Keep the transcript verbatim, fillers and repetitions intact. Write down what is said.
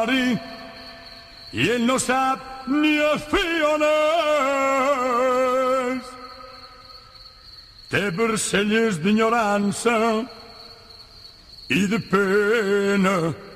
i ell no sap ni els fioners. Té barcelles d'ignorança i de pena